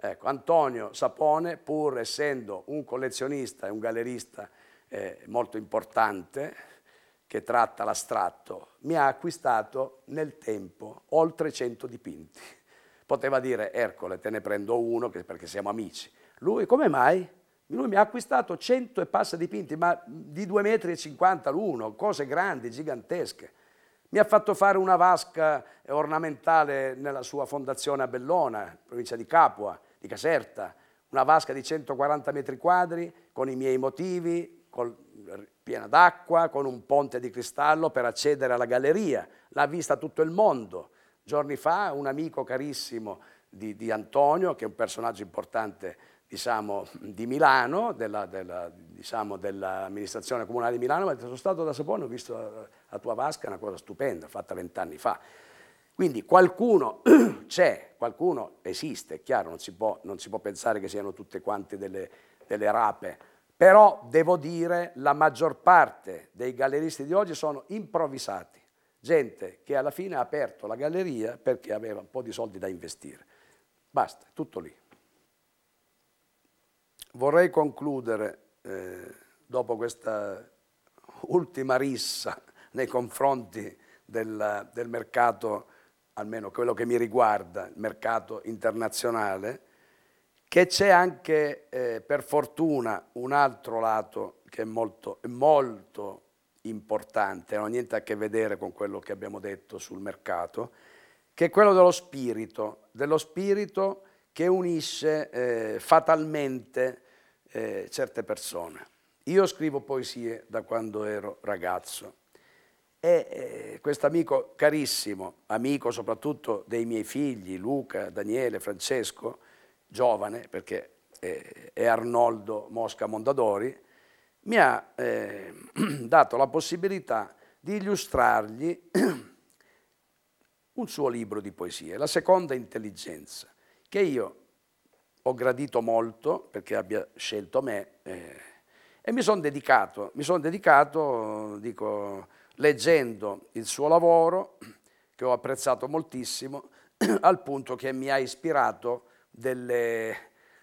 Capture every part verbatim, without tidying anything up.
Ecco, Antonio Sapone, pur essendo un collezionista e un gallerista eh, molto importante, che tratta l'astratto, mi ha acquistato nel tempo oltre cento dipinti. Poteva dire, Ercole, te ne prendo uno perché siamo amici. Lui, come mai? Lui mi ha acquistato cento e passa dipinti, ma di due metri e cinquanta l'uno, cose grandi, gigantesche. Mi ha fatto fare una vasca ornamentale nella sua fondazione a Bellona, provincia di Capua, di Caserta, una vasca di centoquaranta metri quadri con i miei motivi, col, piena d'acqua, con un ponte di cristallo per accedere alla galleria. L'ha vista tutto il mondo. Giorni fa un amico carissimo di, di Antonio, che è un personaggio importante, diciamo, di Milano, della, della, diciamo, dell'amministrazione comunale di Milano, mi ha detto, sono stato da Sapone, ho visto la, la tua vasca, è una cosa stupenda, fatta vent'anni fa. Quindi qualcuno c'è, qualcuno esiste, è chiaro, non si può, non si può pensare che siano tutte quante delle, delle rape, però devo dire la maggior parte dei galleristi di oggi sono improvvisati, gente che alla fine ha aperto la galleria perché aveva un po' di soldi da investire. Basta, tutto lì. Vorrei concludere, eh, dopo questa ultima rissa nei confronti del, del mercato, almeno quello che mi riguarda, il mercato internazionale, che c'è anche, eh, per fortuna, un altro lato che è molto, molto importante, non ha niente a che vedere con quello che abbiamo detto sul mercato, che è quello dello spirito, dello spirito che unisce eh, fatalmente eh, certe persone. Io scrivo poesie da quando ero ragazzo e eh, questo amico carissimo, amico soprattutto dei miei figli, Luca, Daniele, Francesco, giovane perché eh, è Arnoldo Mosca Mondadori, mi ha eh, dato la possibilità di illustrargli un suo libro di poesie, La seconda intelligenza, che io ho gradito molto perché abbia scelto me eh, e mi sono dedicato, mi sono dedicato, dico, leggendo il suo lavoro, che ho apprezzato moltissimo, al punto che mi ha ispirato delle,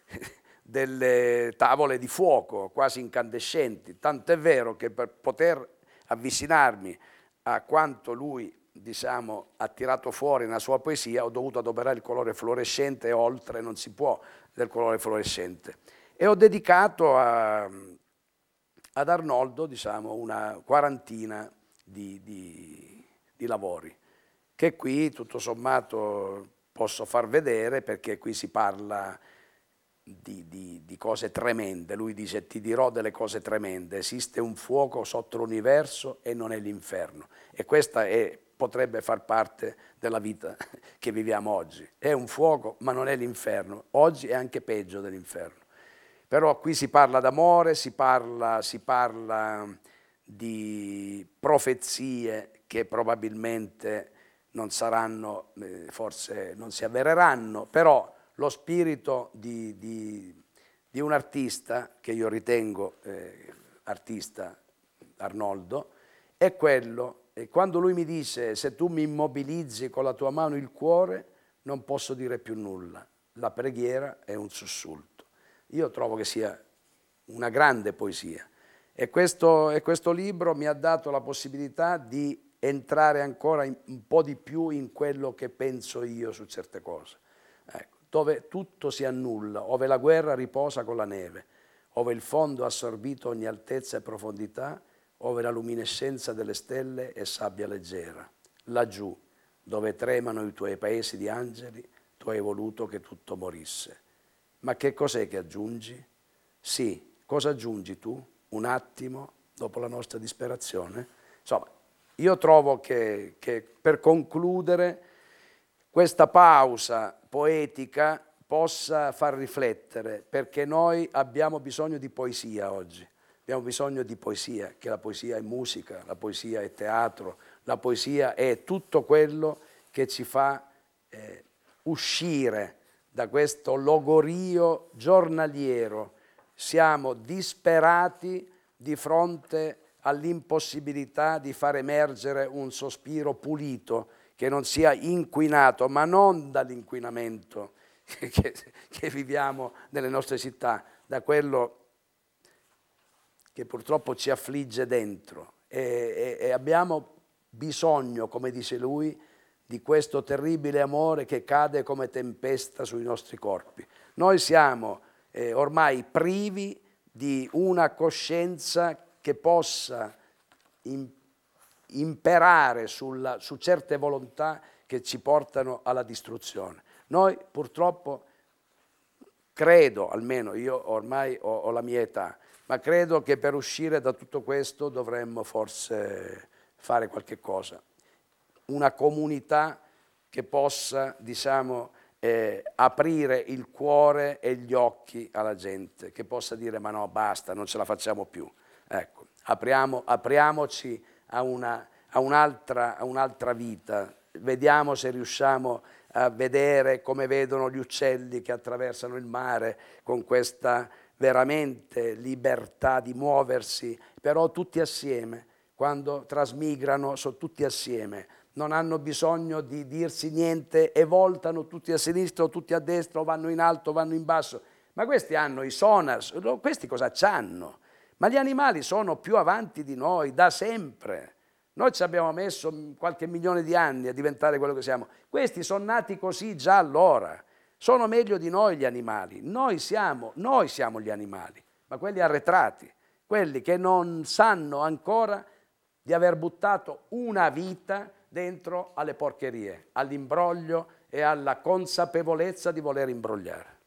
delle tavole di fuoco quasi incandescenti, tant'è vero che per poter avvicinarmi a quanto lui, diciamo, ha tirato fuori nella sua poesia, ho dovuto adoperare il colore fluorescente e oltre non si può del colore fluorescente. E ho dedicato a, ad Arnoldo, diciamo, una quarantina di, di, di lavori, che qui tutto sommato posso far vedere perché qui si parla di, di, di cose tremende. Lui dice, ti dirò delle cose tremende, esiste un fuoco sotto l'universo e non è l'inferno. E questa è, potrebbe far parte della vita che viviamo oggi. È un fuoco, ma non è l'inferno. Oggi è anche peggio dell'inferno. Però qui si parla d'amore, si parla, si parla di profezie che probabilmente non saranno, eh, forse non si avvereranno, però lo spirito di, di, di un artista, che io ritengo eh, artista Arnoldo, è quello, e quando lui mi dice se tu mi immobilizzi con la tua mano il cuore, non posso dire più nulla, la preghiera è un sussulto. Io trovo che sia una grande poesia e questo, e questo libro mi ha dato la possibilità di entrare ancora in, un po' di più in quello che penso io su certe cose. Ecco, dove tutto si annulla, ove la guerra riposa con la neve, ove il fondo ha assorbito ogni altezza e profondità, ove la luminescenza delle stelle è sabbia leggera. Laggiù, dove tremano i tuoi paesi di angeli, tu hai voluto che tutto morisse. Ma che cos'è che aggiungi? Sì, cosa aggiungi tu? Un attimo dopo la nostra disperazione? Insomma, io trovo che, che per concludere questa pausa poetica possa far riflettere, perché noi abbiamo bisogno di poesia oggi, abbiamo bisogno di poesia, che la poesia è musica, la poesia è teatro, la poesia è tutto quello che ci fa eh, uscire da questo logorio giornaliero. Siamo disperati di fronte all'impossibilità di far emergere un sospiro pulito che non sia inquinato, ma non dall'inquinamento che, che, che viviamo nelle nostre città, da quello che purtroppo ci affligge dentro e, e, e abbiamo bisogno, come dice lui, di questo terribile amore che cade come tempesta sui nostri corpi. Noi siamo eh, ormai privi di una coscienza che possa in, imperare sulla, su certe volontà che ci portano alla distruzione. Noi purtroppo, credo, almeno io ormai ho, ho la mia età, ma credo che per uscire da tutto questo dovremmo forse fare qualche cosa. Una comunità che possa, diciamo, eh, aprire il cuore e gli occhi alla gente, che possa dire ma no, basta, non ce la facciamo più. Ecco, apriamo, apriamoci a una, a un'altra, a un'altra vita, vediamo se riusciamo a vedere come vedono gli uccelli che attraversano il mare con questa veramente libertà di muoversi, però tutti assieme, quando trasmigrano sono tutti assieme, non hanno bisogno di dirsi niente e voltano tutti a sinistra o tutti a destra o vanno in alto o vanno in basso, ma questi hanno i sonar, questi cosa c'hanno? Ma gli animali sono più avanti di noi da sempre. Noi ci abbiamo messo qualche milione di anni a diventare quello che siamo. Questi sono nati così già allora. Sono meglio di noi gli animali. Noi siamo, noi siamo gli animali, ma quelli arretrati, quelli che non sanno ancora di aver buttato una vita dentro alle porcherie, all'imbroglio e alla consapevolezza di voler imbrogliare.